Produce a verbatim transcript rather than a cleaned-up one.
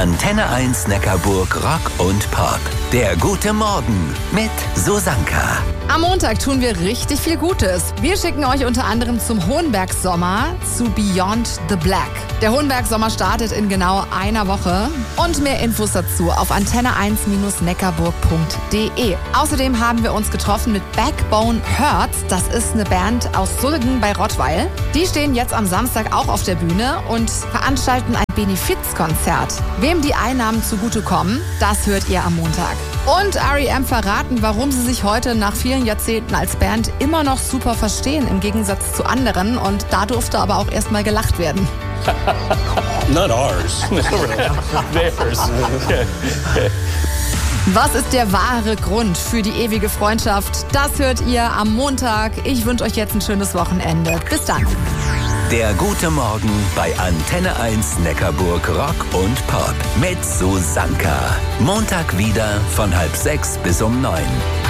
Antenne eins Neckarburg Rock und Pop. Der gute Morgen mit Susanka. Am Montag tun wir richtig viel Gutes. Wir schicken euch unter anderem zum Hohenberg-Sommer zu Beyond the Black. Der Hohenberg-Sommer startet in genau einer Woche. Und mehr Infos dazu auf antenne eins neckarburg punkt de. Außerdem haben wir uns getroffen mit Backbone Hurts. Das ist eine Band aus Sulligen bei Rottweil. Die stehen jetzt am Samstag auch auf der Bühne und veranstalten ein Benefizkonzert. Wem die Einnahmen zugutekommen, das hört ihr am Montag. Und R E M verraten, warum sie sich heute nach vielen Jahrzehnten als Band immer noch super verstehen, im Gegensatz zu anderen. Und da durfte aber auch erstmal gelacht werden. Not ours. Theirs. Was ist der wahre Grund für die ewige Freundschaft? Das hört ihr am Montag. Ich wünsche euch jetzt ein schönes Wochenende. Bis dann. Der gute Morgen bei Antenne eins Neckarburg Rock und Pop mit Susanka. Montag wieder von halb sechs bis um neun.